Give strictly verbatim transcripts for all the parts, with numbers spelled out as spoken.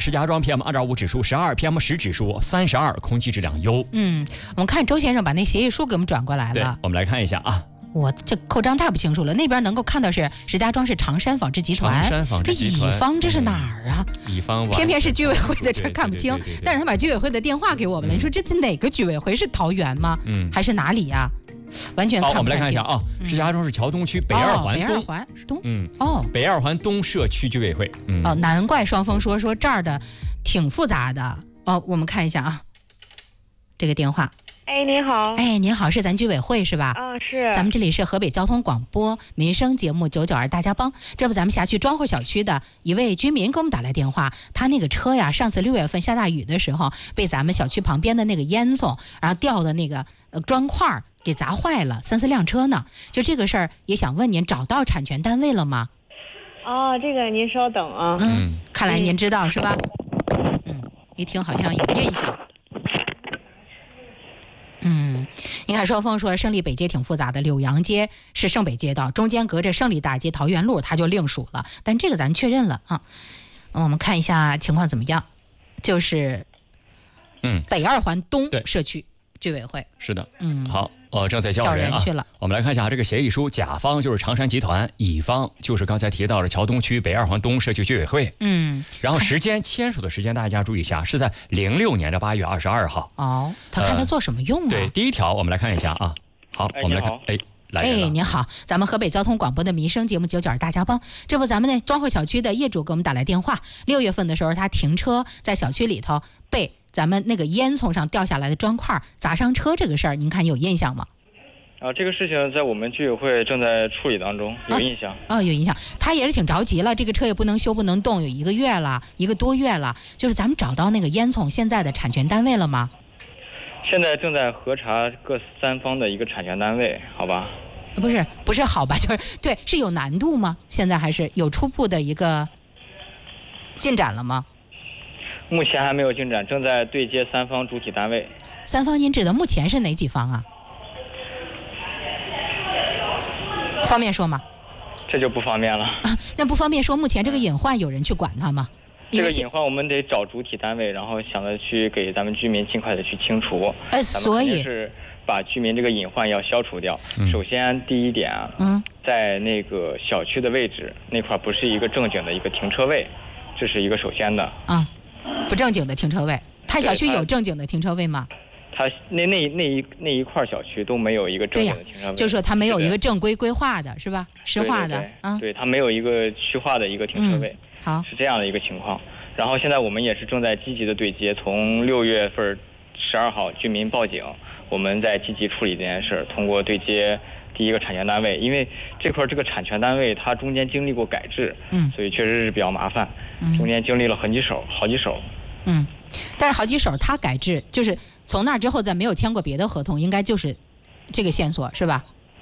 石家庄 P M 二点五 指数十二 ，P M 十 指数三十二，空气质量优。 嗯，我们看周先生把那协议书给我们转过来了。 对，我们来看一下啊。 我这扣章太不清楚了，那边能够看到是石家庄是长山纺织集团， 长山纺织集团， 这乙方这是哪儿啊？ 乙方偏偏是居委会的，这看不清。但是他把居委会的电话给我们了， 嗯、 你说这是哪个居委会？是桃园吗？ 嗯， 还是哪里呀、啊？完全看不好，我们来看一下啊，石家庄市桥东区北二环东， 哦、北二环东， 嗯， 哦， 北二环东社区居委会，嗯， 哦，难怪双峰说说这儿的挺复杂的哦。我们看一下啊，这个电话。 哎，您好。 哎，您好，是咱居委会是吧？ 啊，是。 咱们这里是河北交通广播民生节目九九二大家帮。这不，咱们辖区庄户小区的一位居民给我们打来电话，他那个车呀，上次六月份下大雨的时候，被咱们小区旁边的那个烟囱，然后掉的那个呃砖块给砸坏了，三四辆车呢。就这个事儿，也想问您，找到产权单位了吗？ 哦，这个您稍等啊。 嗯，看来您知道、嗯、是吧？嗯，一听好像有印象。嗯，你看双峰说胜利北街挺复杂的，柳阳街是胜北街道，中间隔着胜利大街、桃园路，它就另属了。但这个咱确认了啊。我们看一下情况怎么样，就是嗯， 北二环东社区居委会。 是的， 嗯， 好，呃，正在叫人啊， 叫人去了。 我们来看一下这个协议书，甲方就是长山集团，乙方就是刚才提到的桥东区北二环东社区居委会。 嗯， 然后时间签署的时间大家注意一下，是在零六年的八月二十二号。 哦，他看他做什么用啊？ 呃、对，第一条我们来看一下啊。好， 哎、 我们来看，哎。 哎，您好，咱们河北交通广播的民生节目九九二大家帮，这不咱们那庄户小区的业主给我们打来电话，六月份的时候他停车在小区里头被咱们那个烟囱上掉下来的砖块砸伤车，这个事儿您看有印象吗？ 啊，这个事情在我们居委会正在处理当中，有印象。 哦，哦有印象。他也是挺着急了，这个车也不能修不能动，有一个月了，一个多月了。就是咱们找到那个烟囱现在的产权单位了吗？ 现在正在核查各三方的一个产权单位，好吧？ 不是，不是好吧？就是对，是有难度吗？现在还是有初步的一个进展了吗？ 目前还没有进展，正在对接三方主体单位。 三方您指的目前是哪几方啊？方便说吗？ 这就不方便了。 啊，那不方便说，目前这个隐患有人去管它吗？ 这个隐患我们得找主体单位，然后想着去给咱们居民尽快的去清除。 哎，所以是把居民这个隐患要消除掉。嗯、首先第一点啊， 嗯， 在那个小区的位置那块不是一个正经的一个停车位，这是一个首先的。 啊，不正经的停车位。他小区有正经的停车位吗？ 他那那那一那一块小区都没有一个正经的停车位， 就是说他没有一个正规规划的，是吧？实划的， 对对对嗯， 对，他没有一个区划的一个停车位。 嗯好， 是这样的一个情况。然后现在我们也是正在积极的对接，从六月份十二号居民报警，我们在积极处理这件事，通过对接第一个产权单位，因为这块这个产权单位它中间经历过改制， 嗯， 所以确实是比较麻烦， 嗯， 中间经历了好几手，好几手， 嗯，但是好几手他改制，就是从那之后再没有签过别的合同，应该就是这个线索是吧？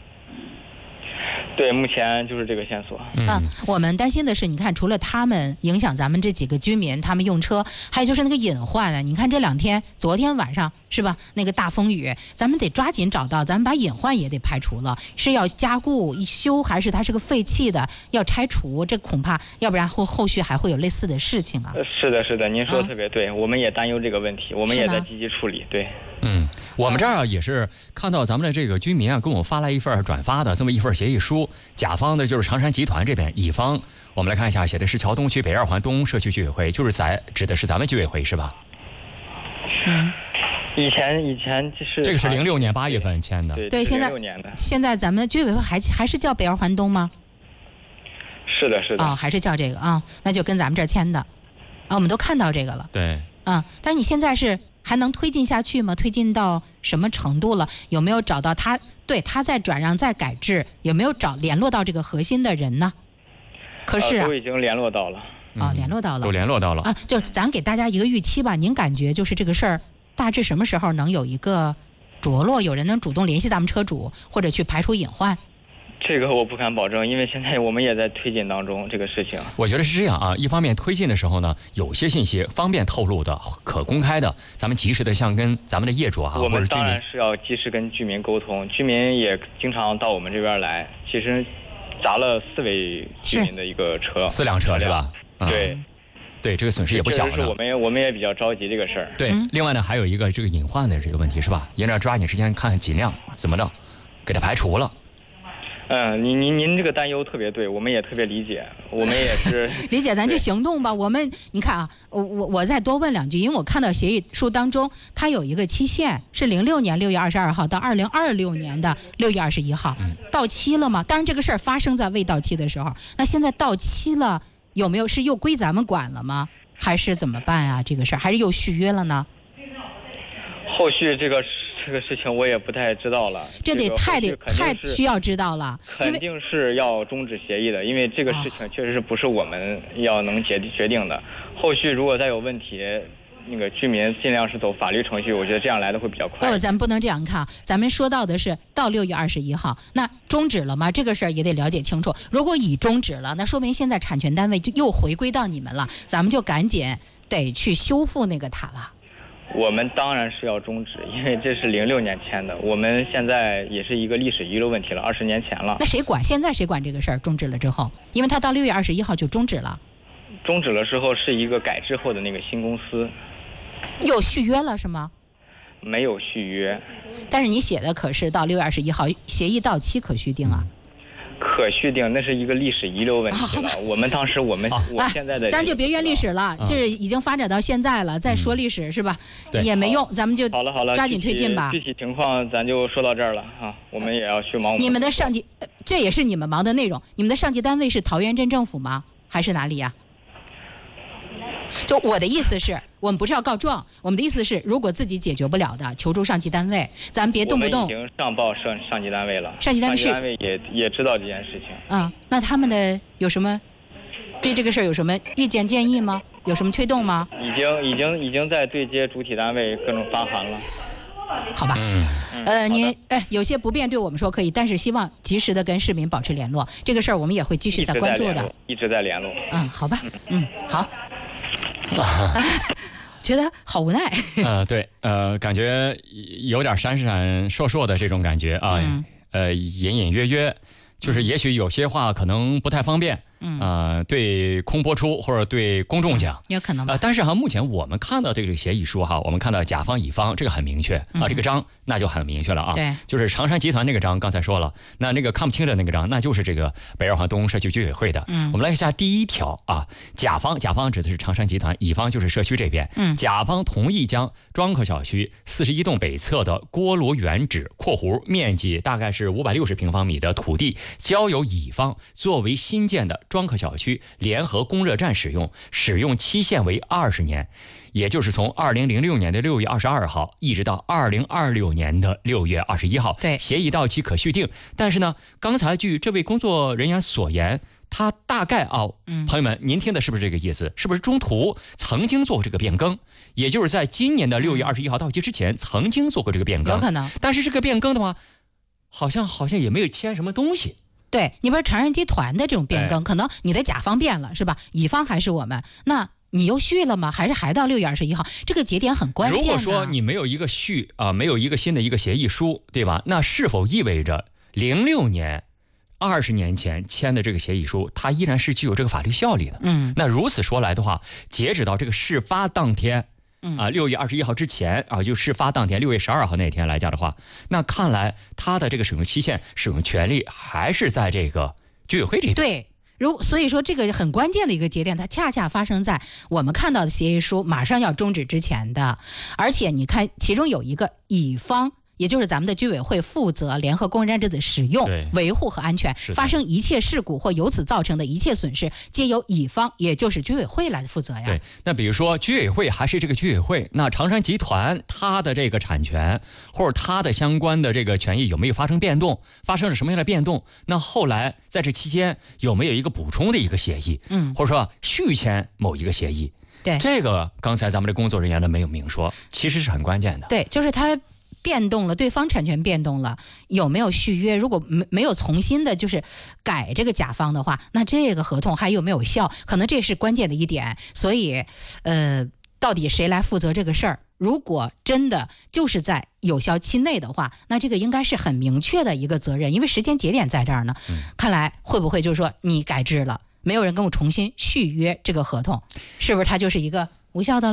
对，目前就是这个线索。 嗯、啊，我们担心的是，你看，除了他们影响咱们这几个居民，他们用车，还有就是那个隐患啊。你看这两天，昨天晚上是吧？那个大风雨，咱们得抓紧找到，咱们把隐患也得排除了。是要加固一修，还是它是个废弃的要拆除？这恐怕要不然后后续还会有类似的事情啊。 是的，是的，您说的特别对，嗯、我们也担忧这个问题，我们也在积极处理。对， 嗯，我们这儿也是看到咱们的这个居民啊，给我们发来一份转发的这么一份协议书。甲方的就是长山集团这边，乙方我们来看一下，写的是桥东区北二环东社区居委会，就是咱指的是咱们居委会是吧？ 嗯， 以前以前就是这个是零六年八月份签的， 对对，现在现在咱们的居委会还还是叫北二环东吗？ 是的，是的。 哦，还是叫这个啊、哦，那就跟咱们这儿签的，啊、哦，我们都看到这个了。 对， 嗯，但是你现在是还能推进下去吗？推进到什么程度了？有没有找到他？对，他在转让、再改制，有没有找联络到这个核心的人呢？可是、啊呃、都已经联络到了。 啊、哦，联络到了， 都联络到了啊。就是咱给大家一个预期吧，您感觉就是这个事儿大致什么时候能有一个着落？有人能主动联系咱们车主，或者去排除隐患？ 这个我不敢保证，因为现在我们也在推进当中这个事情。 我觉得是这样啊，一方面推进的时候呢，有些信息方便透露的、可公开的，咱们及时的像跟咱们的业主啊， 我们或者居民， 当然是要及时跟居民沟通，居民也经常到我们这边来。其实砸了四位居民的一个车， 四辆车是吧？ 对。 对，这个损失也不小呢。 我们也我们也比较着急这个事儿。 对， 嗯、 另外呢，还有一个这个隐患的这个问题是吧？应该抓紧时间看尽量怎么着给它排除了。 嗯，您您您这个担忧特别对，我们也特别理解，我们也是理解，咱就行动吧。我们你看啊，我我我再多问两句，因为我看到协议书当中，它有一个期限，是零六年六月二十二号到二零二六年的六月二十一号， 嗯、 到期了吗？当然，这个事儿发生在未到期的时候，那现在到期了，有没有是又归咱们管了吗？还是怎么办啊？这个事儿还是又续约了呢？ 后续这个。这个事情我也不太知道了， 这得太得太需要知道了， 肯定是要终止协议的，因为这个事情确实是不是我们要能决决定的。后续如果再有问题，那个居民尽量是走法律程序，我觉得这样来的会比较快。 哦，咱不能这样看，咱们说到的是到六月二十一号，那终止了吗？这个事儿也得了解清楚。如果已终止了，那说明现在产权单位就又回归到你们了，咱们就赶紧得去修复那个塔了。 我们当然是要终止，因为这是零六年签的，我们现在也是一个历史遗留问题了，二十年前了。 那谁管？现在谁管这个事儿？终止了之后，因为他到六月二十一号就终止了。 终止了之后是一个改制后的那个新公司， 又续约了是吗？ 没有续约， 但是你写的可是到六月二十一号协议到期可续订啊。 可续订，那是一一个历史遗留问题了。我们当时我们我现在的， 咱就别怨历史了，这已经发展到现在了，再说历史是吧？也没用，咱们就好了好了， 抓紧推进吧。 具体情况咱就说到这儿了啊，我们也要去忙。 你们的上级，这也是你们忙的内容。你们的上级单位是桃源镇政府吗？还是哪里呀？就我的意思是，我们不是要告状，我们的意思是，如果自己解决不了的，求助上级单位，咱别动不动。 我们已经上报上上级单位了， 上级单位是上级单位也也知道这件事情。 嗯，那他们的有什么对这个事儿有什么意见建议吗？有什么推动吗？ 已经已经已经在对接主体单位各种发函了。 好吧， 嗯， 呃，您哎，有些不便对我们说可以，但是希望及时的跟市民保持联络。这个事儿我们也会继续在关注的， 一直在联络。 嗯，好吧，嗯，好。觉得好无奈。 呃，对，呃，感觉有点闪闪烁烁的这种感觉啊， 嗯、 呃，隐隐约约，就是也许有些话可能不太方便。 嗯， 呃，对空播出或者对公众讲， 有可能吧。 呃，但是哈，目前我们看到这个协议书哈，我们看到甲方乙方这个很明确啊、呃，这个章那就很明确了啊。 对， 就是长山集团那个章，刚才说了，那那个看不清的那个章，那就是这个北二环东社区居委会的。 嗯， 我们来看一下第一条啊，甲方甲方指的是长山集团，乙方就是社区这边。 嗯， 甲方同意将庄客小区四十一栋北侧的锅炉原址（括弧面积大概是五百六十平方米）的土地交由乙方作为新建的庄客小区联合供热站使用，使用期限为二十年，也就是从二零零六年的六月二十二号一直到二零二六年的六月二十一号。 对， 协议到期可续订。但是呢，刚才据这位工作人员所言，他大概啊， 嗯， 朋友们，您听的是不是这个意思？是不是中途曾经做过这个变更？也就是在今年的六月二十一号到期之前，曾经做过这个变更？ 有可能。 但是这个变更的话，好像好像也没有签什么东西。 对，你比如长安集团的这种变更，可能你的甲方变了是吧？乙方还是我们，那你又续了吗？还是还到六月二十一号？这个节点很关键。 如果说你没有一个续啊，没有一个新的一个协议书，对吧？那是否意味着零六年、二十年前签的这个协议书，它依然是具有这个法律效力的？ 嗯， 那如此说来的话，截止到这个事发当天。啊，六月二十一号之前啊，就事发当天六月十二号那天来讲的话，那看来他的这个使用期限、使用权利还是在这个居委会这边。 对，如所以说这个很关键的一个节点，它恰恰发生在我们看到的协议书马上要终止之前的，而且你看，其中有一个乙方。也就是咱们的居委会负责联合供热站的使用、维护和安全，发生一切事故或由此造成的一切损失，皆由乙方，也就是居委会来负责呀。 对，那比如说居委会还是这个居委会，那长山集团它的这个产权或者它的相关的这个权益有没有发生变动？发生了什么样的变动？那后来在这期间有没有一个补充的一个协议？嗯，或者说续签某一个协议？ 对， 这个刚才咱们的工作人员呢没有明说，其实是很关键的。 对，就是他。变动了，对方产权变动了，有没有续约？如果没没有重新的，就是改这个甲方的话，那这个合同还有没有效？可能这是关键的一点。所以，呃，到底谁来负责这个事儿？如果真的就是在有效期内的话，那这个应该是很明确的一个责任，因为时间节点在这儿呢。嗯、看来会不会就是说你改制了？ 没有人跟我重新续约这个合同，是不是它就是一个无效的了？